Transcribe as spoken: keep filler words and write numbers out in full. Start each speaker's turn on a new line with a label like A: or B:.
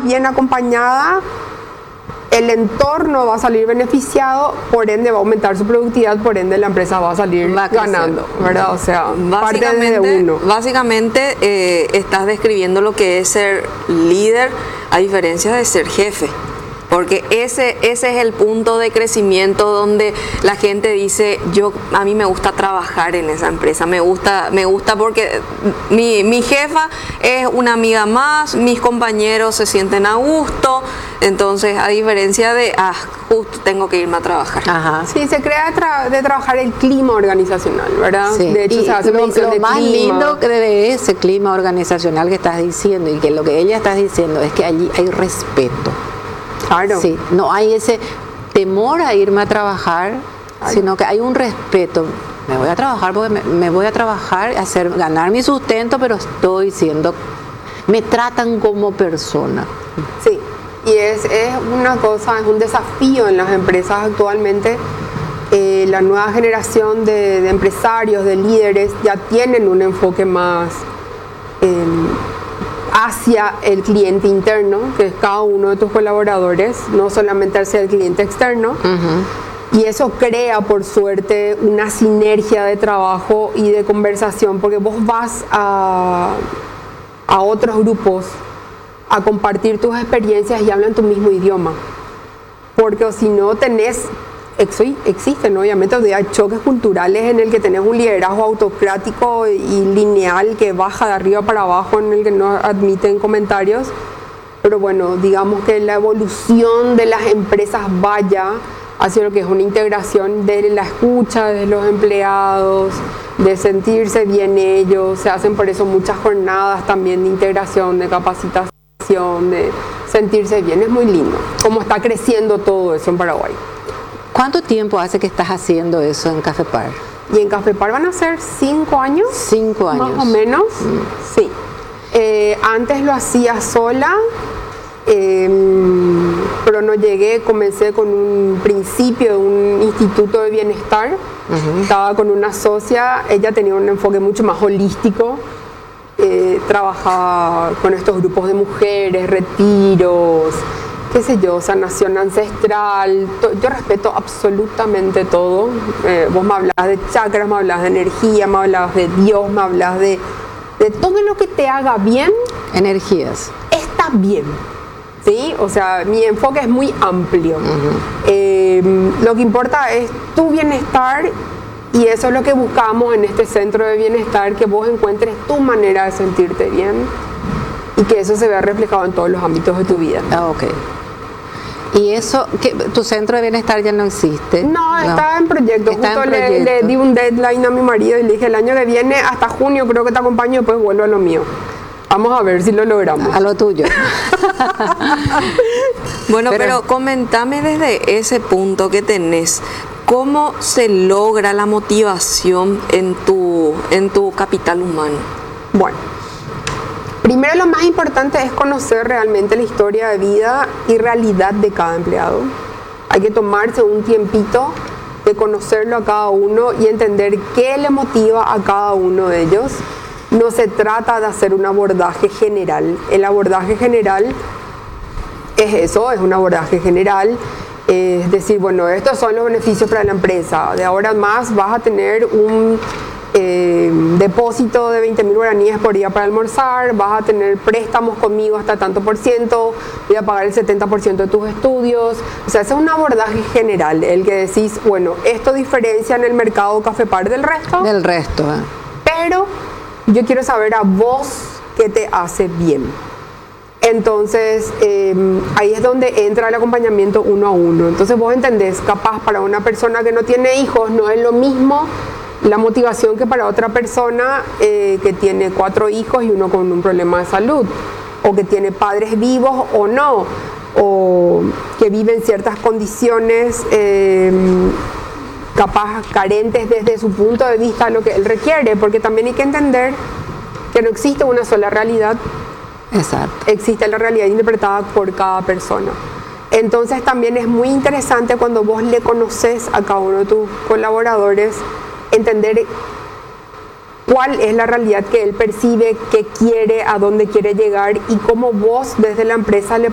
A: bien acompañada, el entorno va a salir beneficiado, por ende va a aumentar su productividad, por ende la empresa va a salir
B: Va a
A: ganando, ¿verdad? O sea, parte de uno.
B: Básicamente eh, estás describiendo lo que es ser líder a diferencia de ser jefe. Porque ese, ese es el punto de crecimiento donde la gente dice, yo a mí me gusta trabajar en esa empresa, me gusta, me gusta porque mi, mi jefa es una amiga más, mis compañeros se sienten a gusto, entonces a diferencia de, ah, justo tengo que irme a trabajar.
A: Ajá. Sí, se crea de, tra de trabajar el clima organizacional, ¿verdad?
B: Sí.
A: De hecho,
B: y
A: se hace
B: lo,
A: medición
B: lo
A: de
B: más
A: clima.
B: lindo de ese clima organizacional que estás diciendo y que lo que ella está diciendo es que allí hay respeto.
A: Claro.
B: Sí, no hay ese temor a irme a trabajar, Ay. sino que hay un respeto. Me voy a trabajar porque me, me voy a trabajar, hacer, ganar mi sustento, pero estoy siendo, me tratan como persona.
A: Sí, y es, es una cosa, es un desafío en las empresas actualmente. Eh, la nueva generación de, de empresarios, de líderes, ya tienen un enfoque más eh, hacia el cliente interno, que es cada uno de tus colaboradores, no solamente hacia el cliente externo. Uh-huh. Y eso crea, por suerte, una sinergia de trabajo y de conversación, porque vos vas a, a otros grupos a compartir tus experiencias y hablan tu mismo idioma. Porque si no tenés, existen obviamente, hay choques culturales en el que tenés un liderazgo autocrático y lineal que baja de arriba para abajo, en el que no admiten comentarios. Pero bueno, digamos que la evolución de las empresas vaya hacia lo que es una integración de la escucha de los empleados, de sentirse bien ellos. Se hacen por eso muchas jornadas también de integración, de capacitación, de sentirse bien. Es muy lindo cómo está creciendo todo eso en Paraguay.
B: ¿Cuánto tiempo hace que estás haciendo eso en Cafepar?
A: Y en Cafepar van a ser cinco años.
B: Cinco años.
A: Más o menos, mm. sí. Eh, antes lo hacía sola, eh, pero no llegué, comencé con un principio de un instituto de bienestar. Uh-huh. Estaba con una socia, ella tenía un enfoque mucho más holístico. Eh, trabajaba con estos grupos de mujeres, retiros, qué sé yo, sanación ancestral. Yo respeto absolutamente todo. Eh, vos me hablás de chakras, me hablás de energía, me hablás de Dios, me hablás de, de todo lo que te haga bien.
B: Energías.
A: Está bien, ¿sí? O sea, mi enfoque es muy amplio. Uh-huh. Eh, lo que importa es tu bienestar, y eso es lo que buscamos en este centro de bienestar, que vos encuentres tu manera de sentirte bien y que eso se vea reflejado en todos los ámbitos de tu vida.
B: Ah, ok. ¿Y eso, que tu centro de bienestar ya no existe?
A: No, no. Está en proyecto.
B: Está
A: Justo
B: en
A: le,
B: proyecto.
A: le di un deadline a mi marido y le dije, el año que viene, hasta junio creo que te acompaño y después vuelvo a lo mío. Vamos a ver si lo logramos.
B: A lo tuyo. Bueno, pero,
A: pero
B: comentame desde ese punto que tenés, ¿cómo se logra la motivación en tu, en tu capital humano?
A: Bueno, primero lo más importante es conocer realmente la historia de vida y realidad de cada empleado. Hay que tomarse un tiempito de conocerlo a cada uno y entender qué le motiva a cada uno de ellos. No se trata de hacer un abordaje general. El abordaje general es eso, es un abordaje general. Es decir, bueno, estos son los beneficios para la empresa. De ahora en más vas a tener un eh, depósito de veinte mil guaraníes por día para almorzar, vas a tener préstamos conmigo hasta tanto por ciento, voy a pagar el setenta por ciento de tus estudios. O sea, ese es un abordaje general, el que decís, bueno, esto diferencia en el mercado Cafepar del resto.
B: Del resto, ¿eh?
A: Pero yo quiero saber a vos qué te hace bien. Entonces, eh, ahí es donde entra el acompañamiento uno a uno. Entonces vos entendés, capaz para una persona que no tiene hijos no es lo mismo la motivación que para otra persona eh, que tiene cuatro hijos y uno con un problema de salud, o que tiene padres vivos o no, o que vive en ciertas condiciones eh, capaz carentes desde su punto de vista lo que él requiere, porque también hay que entender que no existe una sola realidad.
B: Exacto.
A: Existe la realidad interpretada por cada persona. Entonces también es muy interesante cuando vos le conoces a cada uno de tus colaboradores, entender cuál es la realidad que él percibe, qué quiere, a dónde quiere llegar y cómo vos desde la empresa le